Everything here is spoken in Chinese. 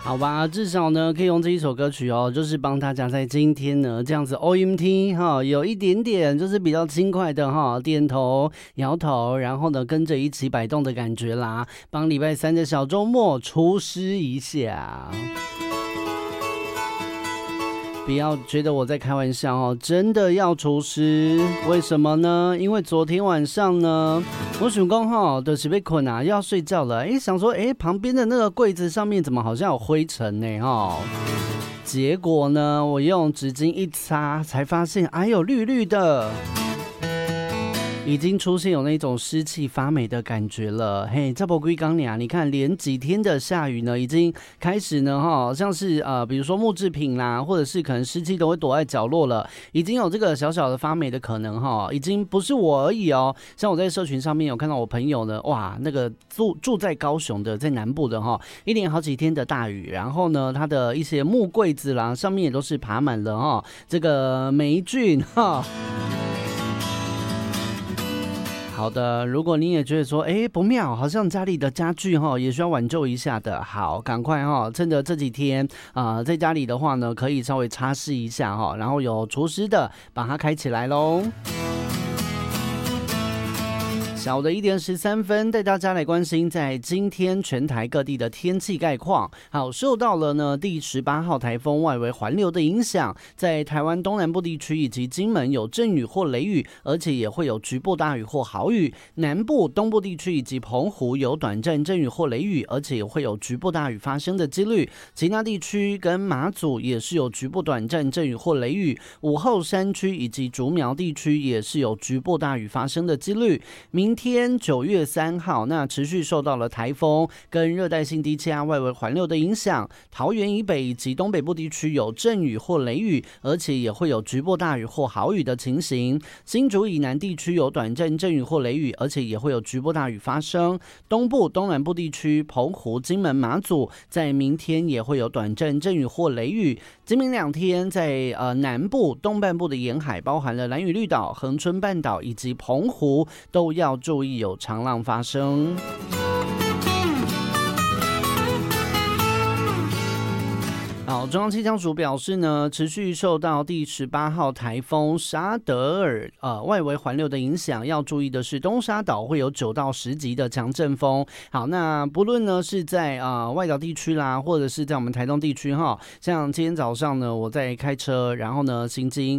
好吧，至少呢可以用这一首歌曲哦，就是帮大家在今天呢这样子 OMT 哈，有一点点就是比较轻快的哈，点头摇头，然后呢跟着一起摆动的感觉啦，帮礼拜三的小周末除湿一下。不要觉得我在开玩笑哦，真的要除湿。为什么呢？因为昨天晚上呢，我想说哈，就是被困啊，要睡觉了。想说旁边的那个柜子上面怎么好像有灰尘呢？哈，结果呢，我用纸巾一擦，才发现哎呦绿绿的。已经出现有那种湿气发霉的感觉了，嘿，这波龟缸里啊，你看连几天的下雨呢，已经开始呢，哈，像是比如说木制品啦，或者是可能湿气都会躲在角落了，已经有这个小小的发霉的可能哈，已经不是我而已哦，像我在社群上面有看到我朋友呢，哇，那个住在高雄的，在南部的哈，一连好几天的大雨，然后呢，他的一些木柜子啦，上面也都是爬满了哈，这个霉菌哈。好的，如果你也觉得说，不妙，好像家里的家具也需要挽救一下的，好，赶快趁着这几天在家里的话呢，可以稍微擦拭一下然后有除湿的把它开起来咯。小的1点13分，带大家来关心在今天全台各地的天气概况。好，受到了呢第18号台风外围环流的影响，在台湾东南部地区以及金门有阵雨或雷雨，而且也会有局部大雨或豪雨。南部、东部地区以及澎湖有短暂阵雨或雷雨，而且也会有局部大雨发生的几率。其他地区跟马祖也是有局部短暂阵雨或雷雨，午后山区以及竹苗地区也是有局部大雨发生的几率。明天9月3号，那持续受到了台风跟热带性低气压外围环流的影响，桃园以北以及东北部地区有阵雨或雷雨，而且也会有局部大雨或豪雨的情形。新竹以南地区有短暂阵雨或雷雨，而且也会有局部大雨发生。东部、东南部地区，澎湖、金门、马祖在明天也会有短暂阵雨或雷雨。今明2天在南部、东半部的沿海，包含了兰屿绿岛、恒春半岛以及澎湖，都要注意有长浪发生。好，中央气象署表示呢，持续受到第18号台风沙德尔外围环流的影响，要注意的是东沙岛会有9到10级的强阵风。好，那不论呢是在外岛地区啦，或者是在我们台东地区哈，像今天早上呢，我在开车，然后呢行经